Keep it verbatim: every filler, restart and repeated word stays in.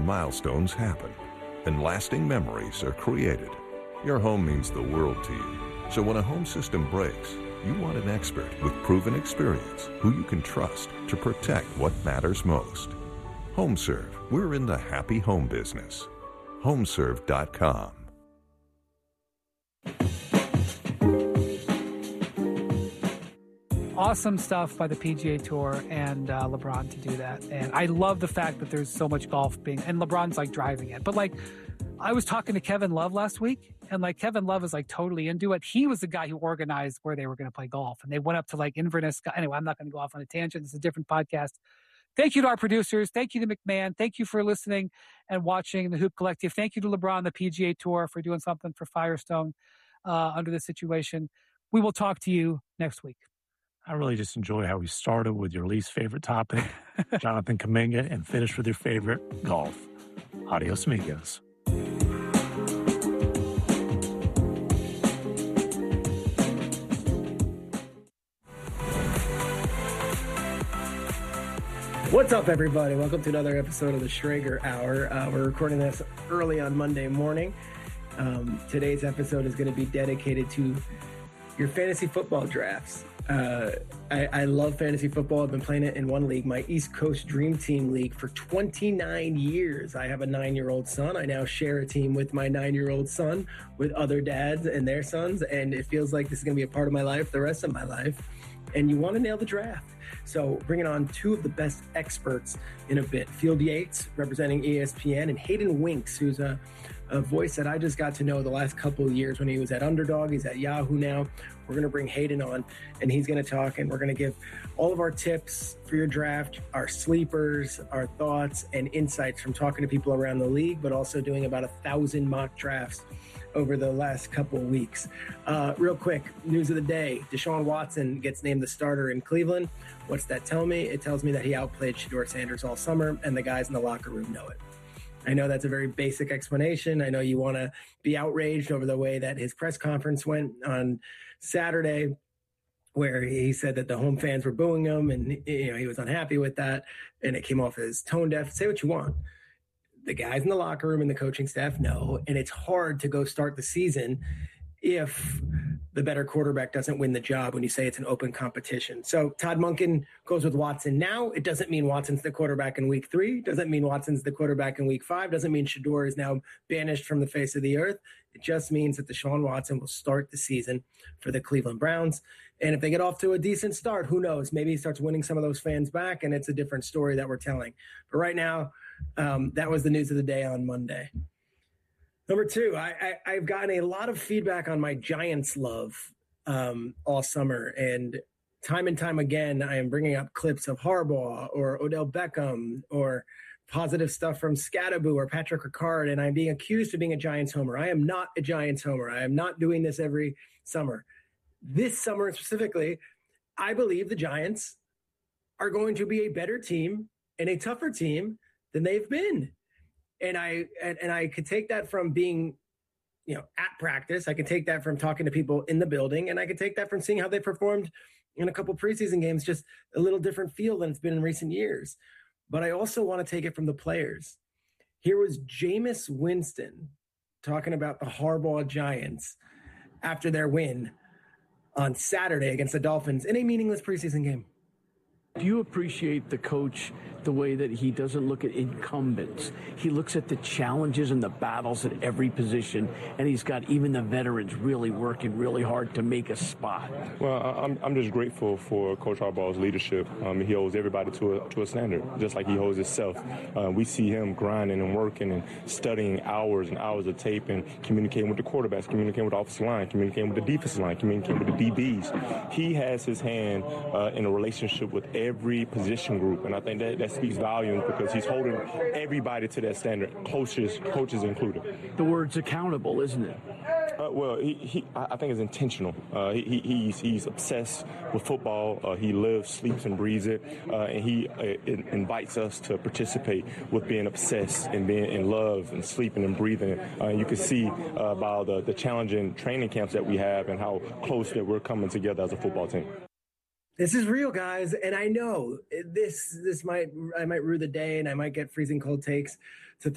milestones happen, and lasting memories are created. Your home means the world to you. So when a home system breaks, you want an expert with proven experience who you can trust to protect what matters most. HomeServe, we're in the happy home business. home serve dot com. Awesome stuff by the P G A Tour and uh, LeBron to do that. And I love the fact that there's so much golf being, and LeBron's like driving it. But like, I was talking to Kevin Love last week, and like Kevin Love is like totally into it. He was the guy who organized where they were going to play golf, and they went up to like Inverness. Anyway, I'm not going to go off on a tangent. It's a different podcast. Thank you to our producers. Thank you to McMahon. Thank you for listening and watching the Hoop Collective. Thank you to LeBron, the P G A Tour, for doing something for Firestone uh, under this situation. We will talk to you next week. I really just enjoy how we started with your least favorite topic, Jonathan Kuminga, and finished with your favorite, golf. Adios, amigos. What's up, everybody? Welcome to another episode of the Schrager Hour. Uh, we're recording this early on Monday morning. Um, today's episode is going to be dedicated to your fantasy football drafts. Uh, I, I love fantasy football. I've been playing it in one league, my East Coast Dream Team League, for twenty-nine years. I have a nine-year-old son. I now share a team with my nine-year-old son, with other dads and their sons, and it feels like this is going to be a part of my life the rest of my life. And you want to nail the draft. So bringing on two of the best experts in a bit. Field Yates, representing E S P N, and Hayden Winks, who's a, a voice that I just got to know the last couple of years when he was at Underdog. He's at Yahoo now. We're going to bring Hayden on, and he's going to talk, and we're going to give all of our tips for your draft, our sleepers, our thoughts, and insights from talking to people around the league, but also doing about a thousand mock drafts over the last couple of weeks. Uh, real quick, news of the day. Deshaun Watson gets named the starter in Cleveland. What's that tell me? It tells me that he outplayed Shedeur Sanders all summer, and the guys in the locker room know it. I know that's a very basic explanation. I know you want to be outraged over the way that his press conference went on Saturday, where he said that the home fans were booing him, and you know he was unhappy with that, and it came off as tone deaf. Say what you want. The guys in the locker room and the coaching staff know, and it's hard to go start the season if the better quarterback doesn't win the job when you say it's an open competition. So Todd Monken goes with Watson now. It doesn't mean Watson's the quarterback in week three. Doesn't mean Watson's the quarterback in week five. Doesn't mean Shedeur is now banished from the face of the earth. It just means that Deshaun Watson will start the season for the Cleveland Browns. And if they get off to a decent start, who knows? Maybe he starts winning some of those fans back, and it's a different story that we're telling. But right now, um, that was the news of the day on Monday. Number two, I, I, I've gotten a lot of feedback on my Giants love um, all summer. And time and time again, I am bringing up clips of Harbaugh or Odell Beckham or positive stuff from Scattaboo or Patrick Ricard, and I'm being accused of being a Giants homer. I am not a Giants homer. I am not doing this every summer. This summer specifically, I believe the Giants are going to be a better team and a tougher team than they've been. And I and, and I could take that from being, you know, at practice. I could take that from talking to people in the building, and I could take that from seeing how they performed in a couple preseason games, just a little different feel than it's been in recent years. But I also want to take it from the players. Here was Jameis Winston talking about the Harbaugh Giants after their win on Saturday against the Dolphins in a meaningless preseason game. Do you appreciate the coach, the way that he doesn't look at incumbents? He looks at the challenges and the battles at every position, and he's got even the veterans really working really hard to make a spot. Well, I'm I'm just grateful for Coach Harbaugh's leadership. Um, he holds everybody to a, to a standard, just like he holds himself. Uh, we see him grinding and working and studying hours and hours of tape and communicating with the quarterbacks, communicating with the offensive line, communicating with the defensive line, communicating with the D Bs. He has his hand uh, in a relationship with every every position group, and I think that, that speaks volumes because he's holding everybody to that standard, coaches, coaches included. The word's accountable, isn't it? Uh, well, he, he, I think it's intentional. Uh, he, he's, he's obsessed with football. Uh, he lives, sleeps, and breathes it, uh, and he uh, it invites us to participate with being obsessed and being in love and sleeping and breathing. Uh, you can see uh, by the, the challenging training camps that we have and how close that we're coming together as a football team. This is real, guys, and I know this this might I might rue the day, and I might get freezing cold takes